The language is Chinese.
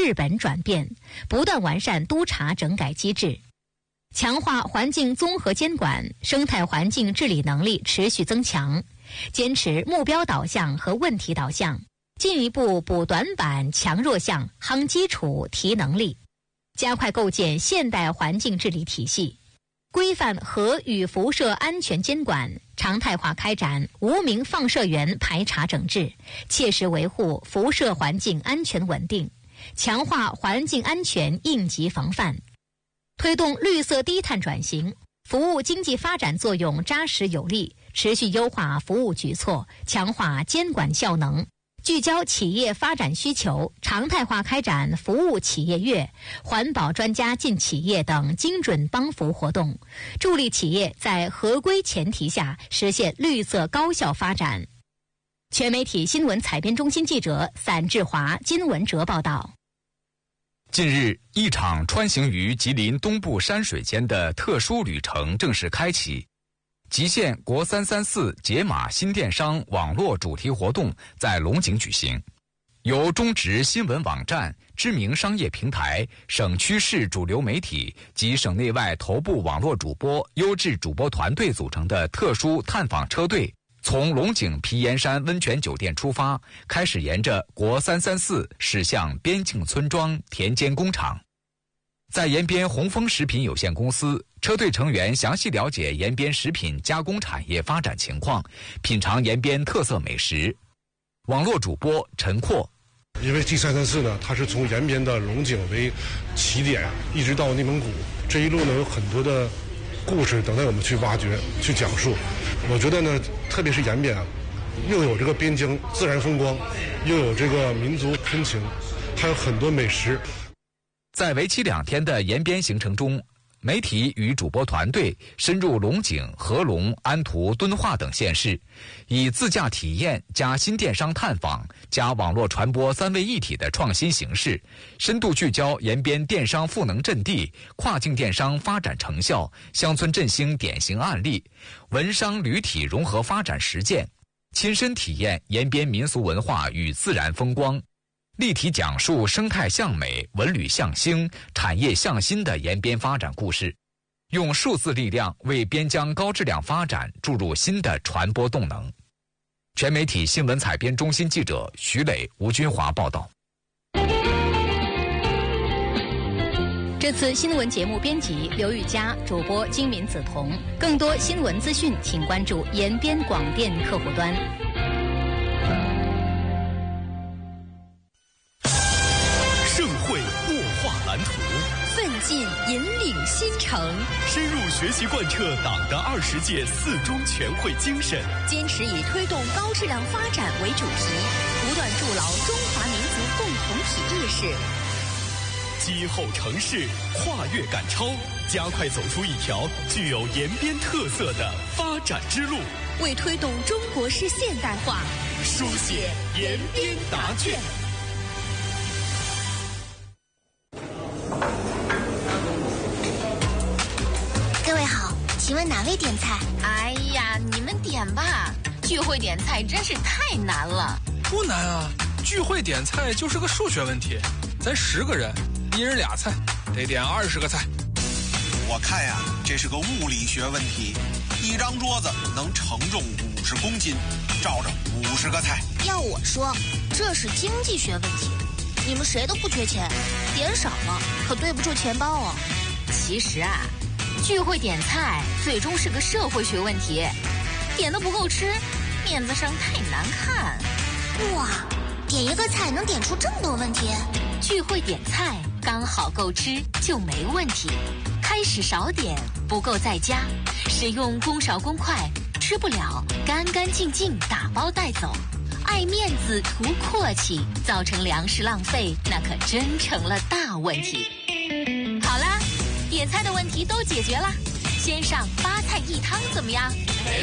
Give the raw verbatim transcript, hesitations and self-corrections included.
治本转变，不断完善督查整改机制，强化环境综合监管，生态环境治理能力持续增强，坚持目标导向和问题导向，进一步补短板、强弱项、夯基础、提能力，加快构建现代环境治理体系，规范核与辐射安全监管，常态化开展无名放射源排查整治，切实维护辐射环境安全稳定，强化环境安全应急防范，推动绿色低碳转型，服务经济发展作用扎实有力，持续优化服务举措，强化监管效能，聚焦企业发展需求，常态化开展服务企业月、环保专家进企业等精准帮扶活动，助力企业在合规前提下实现绿色高效发展。全媒体新闻采编中心记者散志华、金文哲报道。 近日，一场穿行于吉林东部山水间的特殊旅程正式开启。极限国三三四解码新电商网络主题活动在龙井举行，由中植新闻网站、知名商业平台、省区市主流媒体及省内外头部网络主播优质主播团队组成的特殊探访车队，从龙井皮岩山温泉酒店出发，开始沿着国三三四驶向边境村庄田间工厂。在延边红枫食品有限公司，车队成员详细了解延边食品加工产业发展情况，品尝延边特色美食。网络主播陈阔， 因为 G 三三四呢，它是从延边的龙井为起点，一直到内蒙古，这一路呢有很多的故事等待我们去挖掘、去讲述。我觉得呢，特别是延边啊，又有这个边疆自然风光，又有这个民族风情，还有很多美食。 在为期两天的延边行程中，媒体与主播团队深入龙井、合龙、安图、敦化等县市，以自驾体验加新电商探访加网络传播三位一体的创新形式，深度聚焦延边电商赋能阵地、跨境电商发展成效、乡村振兴典型案例、文商旅体融合发展实践，亲身体验延边民俗文化与自然风光，立体讲述生态向美、文旅向兴、产业向新的延边发展故事，用数字力量为边疆高质量发展注入新的传播动能。全媒体新闻采编中心记者徐磊、吴军华报道。 这次新闻节目编辑刘玉佳，主播金敏子彤。更多新闻资讯，请关注延边广电客户端。 盛会擘画蓝图， 奋进引领新城， 深入学习贯彻党的二十届四中全会精神， 坚持以推动高质量发展为主题，不断筑牢中华民族共同体意识。 击后城市，跨越赶超，加快走出一条具有延边特色的发展之路， 为推动中国式现代化书写延边答卷。 各位好，请问哪位点菜？ 哎呀，你们点吧，聚会点菜真是太难了。 不难啊，聚会点菜就是个数学问题，咱十个人，一人俩菜，得点二十个菜。 我看呀，这是个物理学问题，一张桌子能承重五十公斤，照着五十个菜。 要我说，这是经济学问题。你们谁都不缺钱，点少了可对不住钱包哦。 其实啊，聚会点菜最终是个社会学问题，点的不够吃，面子上太难看。 哇，点一个菜能点出这么多问题？ 聚会点菜刚好够吃就没问题，开始少点，不够再加，使用公勺公筷，吃不了干干净净打包带走，爱面子图阔气，造成粮食浪费，那可真成了大问题。好啦，点菜的问题都解决了，先上八菜一汤怎么样？